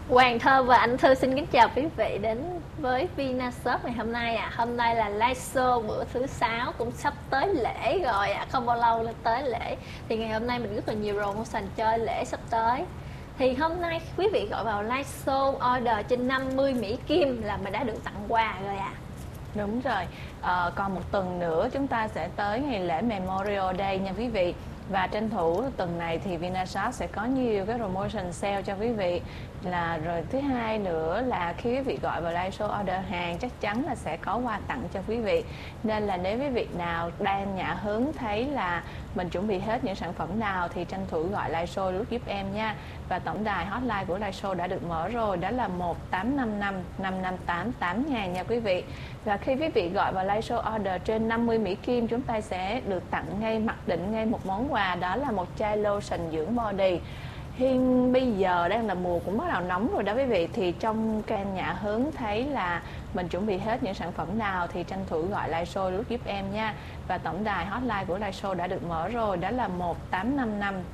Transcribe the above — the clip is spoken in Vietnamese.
Hoàng Thơ và Anh Thư xin kính chào quý vị đến với Vinashop ngày hôm nay Hôm nay là live show bữa thứ 6, cũng sắp tới lễ rồi không bao lâu là tới lễ. Thì ngày hôm nay mình rất là nhiều promotion chơi lễ sắp tới. Thì hôm nay quý vị gọi vào live show order trên 50 Mỹ Kim là mình đã được tặng quà rồi Đúng rồi, còn một tuần nữa chúng ta sẽ tới ngày lễ Memorial Day nha quý vị. Và tranh thủ tuần này thì Vinashop sẽ có nhiều cái promotion sale cho quý vị. Rồi thứ hai nữa là khi quý vị gọi vào live show order hàng chắc chắn là sẽ có quà tặng cho quý vị. Nên là nếu quý vị nào đang nhã hứng thấy là mình chuẩn bị hết những sản phẩm nào thì tranh thủ gọi live show lúc giúp em nha. Và tổng đài hotline của live show đã được mở rồi, đó là 1855 558 8000 nha quý vị. Và khi quý vị gọi vào live show order trên 50 Mỹ Kim, chúng ta sẽ được tặng ngay, mặc định ngay một món quà, đó là một chai lotion dưỡng body. Bây giờ đang là mùa cũng bắt đầu nóng rồi đó quý vị, thì trong can nhã hứng thấy là mình chuẩn bị hết những sản phẩm nào thì tranh thủ gọi live show lúc giúp em nha. Và tổng đài hotline của live show đã được mở rồi, đó là 1855